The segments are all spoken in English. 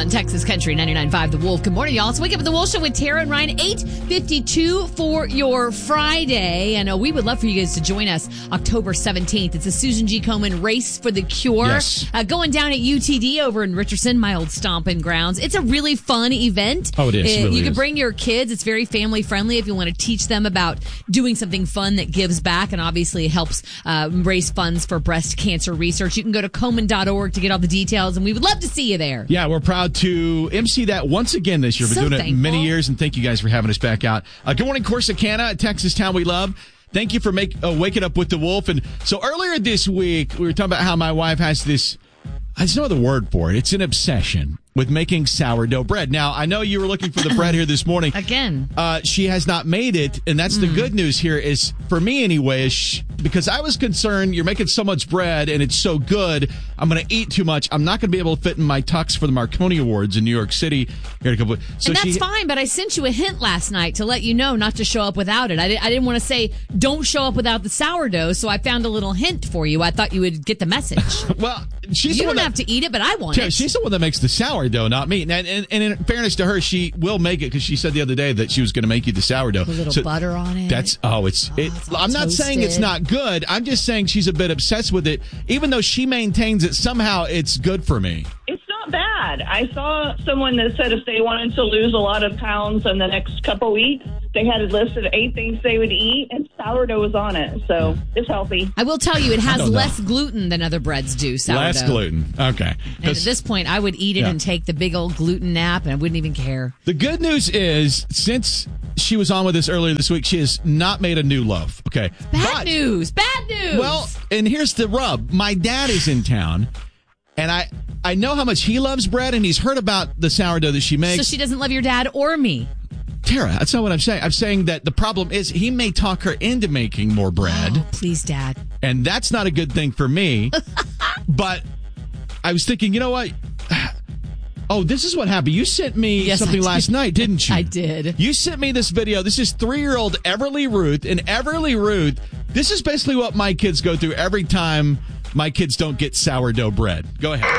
on Texas Country 99.5 The Wolf. Good morning, y'all. It's Wake Up with the Wolf Show with Tara and Ryan, 8:52 for your Friday. And we would love for you guys to join us October 17th. It's a Susan G. Komen Race for the Cure. Yes. Going down at UTD over in Richardson, my old stomping grounds. It's a really fun event. Oh, it is. It really you can is. bring your kids. It's very family friendly if you want to teach them about doing something fun that gives back and obviously helps raise funds for breast cancer research. You can go to Komen.org to get all the details, and we would love to see you there. Yeah, we're proud to MC that once again this year. We've been doing it many years, and thank you guys for having us back out. Good morning, Corsicana, a Texas town we love. Thank you for waking up with the Wolf. And so earlier this week, we were talking about how my wife has this, there's no other word for it. It's an obsession with making sourdough bread. Now, I know you were looking for the bread here this morning. Again. She has not made it, and that's the good news here is, for me anyway, because I was concerned, you're making so much bread and it's so good, I'm going to eat too much. I'm not going to be able to fit in my tux for the Marconi Awards in New York City. Here in a couple so and that's fine, but I sent you a hint last night to let you know not to show up without it. I didn't want to say, don't show up without the sourdough, so I found a little hint for you. I thought you would get the message. Well, you don't have to eat it, but I want it. She's the one that makes the sourdough, not me. And in fairness to her, she will make it because she said the other day that she was going to make you the sourdough. A little butter on it. I'm not saying it's not good. I'm just saying she's a bit obsessed with it, even though she maintains that somehow it's good for me. It's not bad. I saw someone that said if they wanted to lose a lot of pounds in the next couple weeks, they had a list of 8 things they would eat, and sourdough was on it. So it's healthy. I will tell you, it has less gluten than other breads do, sourdough. Less gluten. Okay. And at this point, I would eat it and take the big old gluten nap, and I wouldn't even care. The good news is, since she was on with us earlier this week, she has not made a new loaf. Okay. Bad news. Well, and here's the rub. My dad is in town, and I know how much he loves bread, and he's heard about the sourdough that she makes. So she doesn't love your dad or me. Tara, that's not what I'm saying. I'm saying that the problem is he may talk her into making more bread. Oh, please, Dad. And that's not a good thing for me. But I was thinking, you know what? Oh, this is what happened. You sent me something last night, didn't you? I did. You sent me this video. This is 3-year-old Everly Ruth. And Everly Ruth, this is basically what my kids go through every time my kids don't get sourdough bread. Go ahead.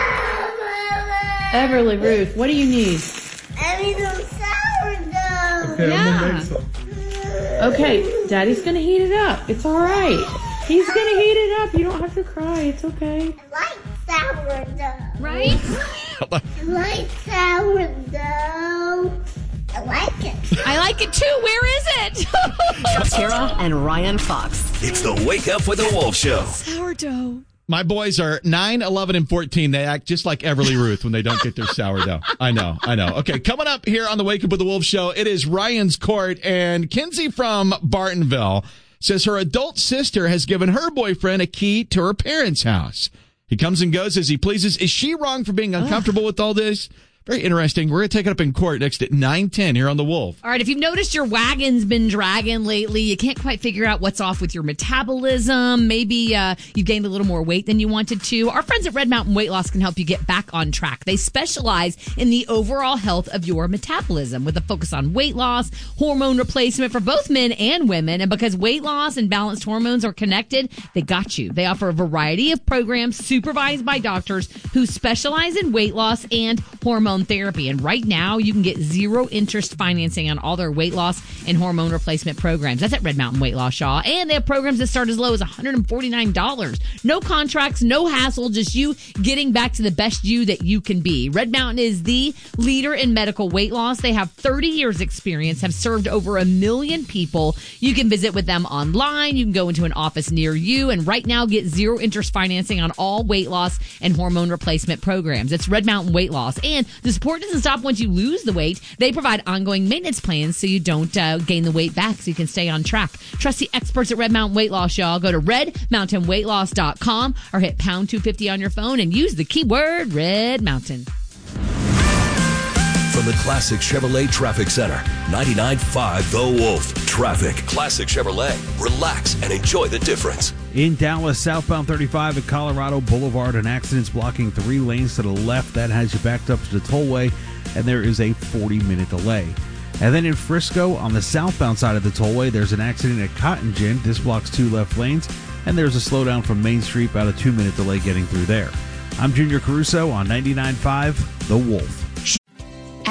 Everly Ruth, what do you need? I need some sourdough. Okay, I'm gonna make some. Okay, Daddy's gonna heat it up. It's all right. He's gonna heat it up. You don't have to cry. It's okay. I like sourdough. Right? I like sourdough. I like it. I like it too. Where is it? Tara and Ryan Fox. It's the Wake Up with the Wolf Show. Sourdough. My boys are 9, 11, and 14. They act just like Everly Ruth when they don't get their sourdough. I know. Okay, coming up here on the Wake Up with the Wolf Show, it is Ryan's Court, and Kinsey from Bartonville says her adult sister has given her boyfriend a key to her parents' house. He comes and goes as he pleases. Is she wrong for being uncomfortable with all this? Very interesting. We're going to take it up in court next at 9:10 here on The Wolf. All right, if you've noticed your wagon's been dragging lately, you can't quite figure out what's off with your metabolism. Maybe you gained a little more weight than you wanted to. Our friends at Red Mountain Weight Loss can help you get back on track. They specialize in the overall health of your metabolism with a focus on weight loss, hormone replacement for both men and women. And because weight loss and balanced hormones are connected, they got you. They offer a variety of programs supervised by doctors who specialize in weight loss and hormone therapy. And right now, you can get 0 interest financing on all their weight loss and hormone replacement programs. That's at Red Mountain Weight Loss, y'all. And they have programs that start as low as $149. No contracts, no hassle, just you getting back to the best you that you can be. Red Mountain is the leader in medical weight loss. They have 30 years experience, have served over 1 million people. You can visit with them online. You can go into an office near you. And right now, get 0 interest financing on all weight loss and hormone replacement programs. It's Red Mountain Weight Loss. And the support doesn't stop once you lose the weight. They provide ongoing maintenance plans so you don't gain the weight back, so you can stay on track. Trust the experts at Red Mountain Weight Loss, y'all. Go to redmountainweightloss.com or hit pound 250 on your phone and use the keyword Red Mountain. From the Classic Chevrolet Traffic Center, 99.5 The Wolf. Traffic. Classic Chevrolet. Relax and enjoy the difference. In Dallas, southbound 35 at Colorado Boulevard, an accident's blocking 3 lanes to the left. That has you backed up to the tollway, and there is a 40-minute delay. And then in Frisco, on the southbound side of the tollway, there's an accident at Cotton Gin. This blocks 2 left lanes, and there's a slowdown from Main Street, about a 2-minute delay getting through there. I'm Junior Caruso on 99.5 The Wolf.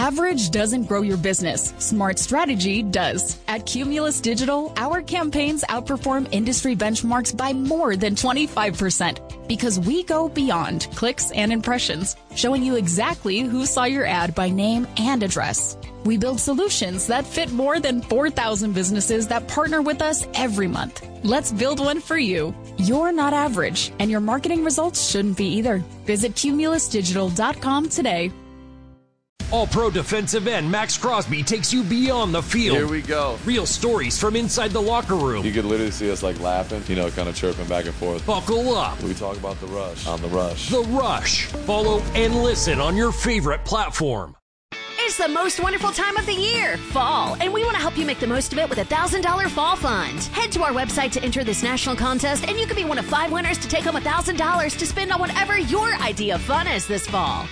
Average doesn't grow your business. Smart strategy does. At Cumulus Digital, our campaigns outperform industry benchmarks by more than 25% because we go beyond clicks and impressions, showing you exactly who saw your ad by name and address. We build solutions that fit more than 4,000 businesses that partner with us every month. Let's build one for you. You're not average, and your marketing results shouldn't be either. Visit cumulusdigital.com today. All-Pro defensive end Max Crosby takes you beyond the field. Here we go. Real stories from inside the locker room. You could literally see us like laughing, kind of chirping back and forth. Buckle up. We talk about The Rush on The Rush. The Rush. Follow and listen on your favorite platform. It's the most wonderful time of the year, fall, and we want to help you make the most of it with a $1,000 fall fund. Head to our website to enter this national contest, and you could be one of 5 winners to take home $1,000 to spend on whatever your idea of fun is this fall.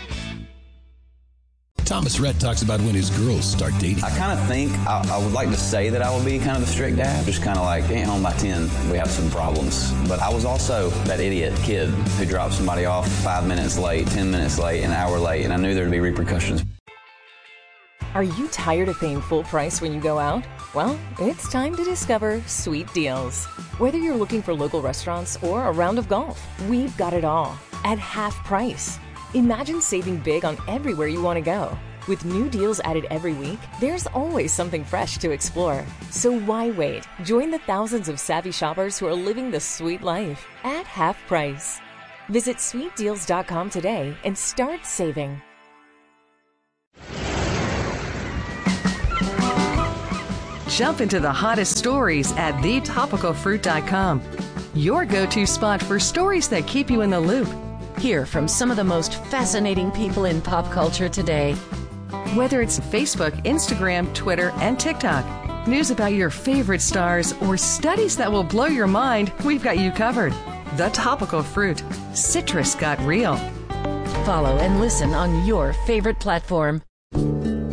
Thomas Rhett talks about when his girls start dating. I kind of think I would like to say that I will be kind of a strict dad. Just kind of like, ain't home by 10, we have some problems. But I was also that idiot kid who dropped somebody off 5 minutes late, 10 minutes late, an hour late, and I knew there would be repercussions. Are you tired of paying full price when you go out? Well, it's time to discover Sweet Deals. Whether you're looking for local restaurants or a round of golf, we've got it all at half price. Imagine saving big on everywhere you want to go. With new deals added every week, there's always something fresh to explore. So why wait? Join the thousands of savvy shoppers who are living the sweet life at half price. Visit sweetdeals.com today and start saving. Jump into the hottest stories at thetopicalfruit.com. Your go-to spot for stories that keep you in the loop. Hear from some of the most fascinating people in pop culture today. Whether it's Facebook, Instagram, Twitter, and TikTok, news about your favorite stars, or studies that will blow your mind, we've got you covered. The Topical Fruit. Citrus got real. Follow and listen on your favorite platform.